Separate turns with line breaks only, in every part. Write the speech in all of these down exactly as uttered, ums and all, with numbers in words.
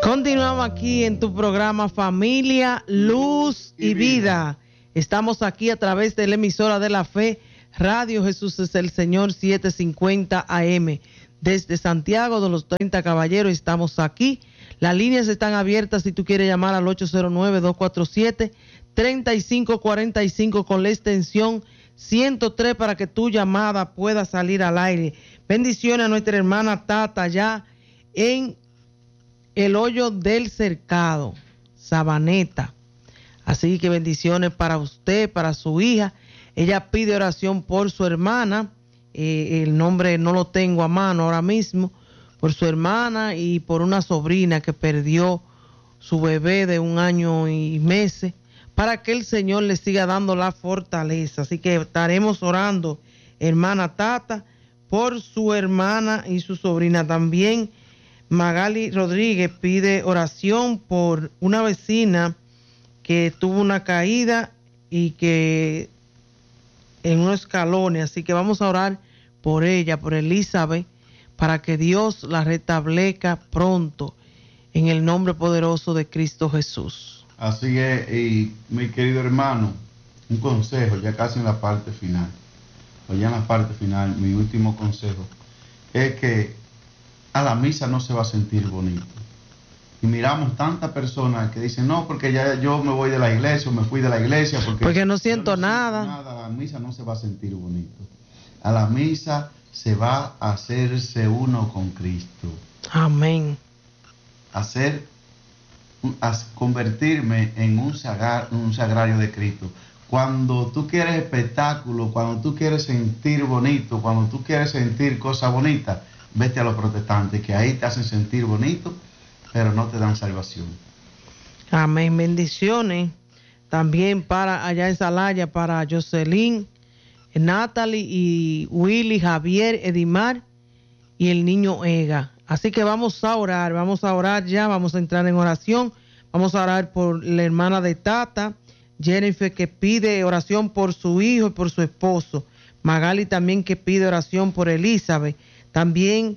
Continuamos aquí en tu programa Familia, Luz y Vida. Estamos aquí a través de la emisora de la fe, Radio Jesús es el Señor, setecientos cincuenta A M. Desde Santiago de los treinta Caballeros estamos aquí. Las líneas están abiertas si tú quieres llamar al ocho cero nueve, dos cuatro siete, tres cinco cuatro cinco con la extensión ciento tres para que tu llamada pueda salir al aire. Bendiciones a nuestra hermana Tata allá en el hoyo del cercado, Sabaneta. Así que bendiciones para usted, para su hija. Ella pide oración por su hermana, eh, el nombre no lo tengo a mano ahora mismo, por su hermana y por una sobrina que perdió su bebé de un año y meses, para que el Señor le siga dando la fortaleza. Así que estaremos orando, hermana Tata, por su hermana y su sobrina. También Magali Rodríguez pide oración por una vecina que tuvo una caída y que en unos escalones, así que vamos a orar por ella, por Elizabeth, para que Dios la restablezca pronto en el nombre poderoso de Cristo Jesús.
Así es, y mi querido hermano, un consejo ya casi en la parte final, o ya en la parte final, mi último consejo es que a la misa no se va a sentir bonito. Y miramos tantas personas que dicen, no, porque ya yo me voy de la iglesia o me fui de la iglesia porque,
porque no siento
no
nada.
siento nada. A la misa no se va a sentir bonito. A la misa se va a hacerse uno con Cristo.
Amén.
Hacer, a convertirme en un, sagrar, un sagrario de Cristo. Cuando tú quieres espectáculo, cuando tú quieres sentir bonito, cuando tú quieres sentir cosas bonitas, vete a los protestantes, que ahí te hacen sentir bonito, pero no te dan salvación.
Amén. Bendiciones también para allá en Salaya, para Jocelyn, Natalie y Willy, Javier, Edimar y el niño Ega. Así que vamos a orar, vamos a orar ya, vamos a entrar en oración. Vamos a orar por la hermana de Tata, Jennifer, que pide oración por su hijo y por su esposo. Magali también, que pide oración por Elizabeth. También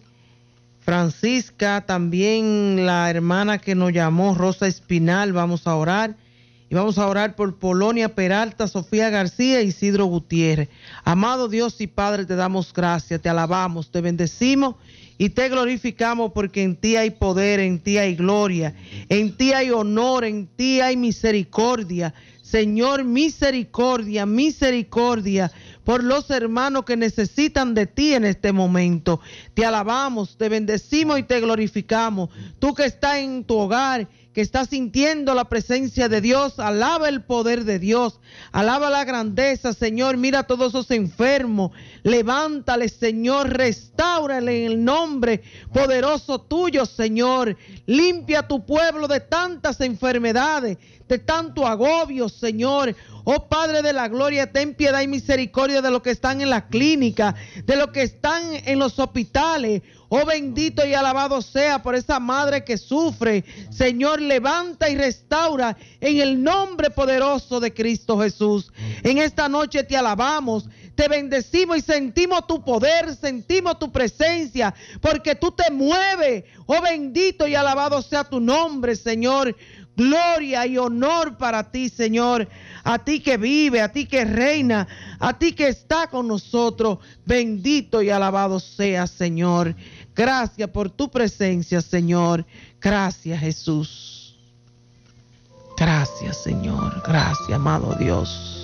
Francisca, también la hermana que nos llamó, Rosa Espinal, vamos a orar. Y vamos a orar por Polonia Peralta, Sofía García y Isidro Gutiérrez. Amado Dios y Padre, te damos gracias, te alabamos, te bendecimos y te glorificamos, porque en ti hay poder, en ti hay gloria, en ti hay honor, en ti hay misericordia. Señor, misericordia, misericordia por los hermanos que necesitan de ti en este momento. Te alabamos, te bendecimos y te glorificamos. Tú que estás en tu hogar, que estás sintiendo la presencia de Dios, alaba el poder de Dios, alaba la grandeza, Señor. Mira a todos esos enfermos, levántale, Señor, restáurale en el nombre poderoso tuyo, Señor. Limpia a tu pueblo de tantas enfermedades, de tanto agobio, Señor. Oh Padre de la gloria, ten piedad y misericordia de los que están en la clínica, de los que están en los hospitales. Oh bendito y alabado sea por esa madre que sufre. Señor, levanta y restaura en el nombre poderoso de Cristo Jesús. En esta noche te alabamos, te bendecimos y sentimos tu poder, sentimos tu presencia, porque tú te mueves. Oh bendito y alabado sea tu nombre, Señor. Gloria y honor para ti, Señor. A ti que vive, a ti que reina, a ti que está con nosotros. Bendito y alabado sea, Señor. Gracias por tu presencia, Señor. Gracias, Jesús. Gracias, Señor. Gracias, amado Dios.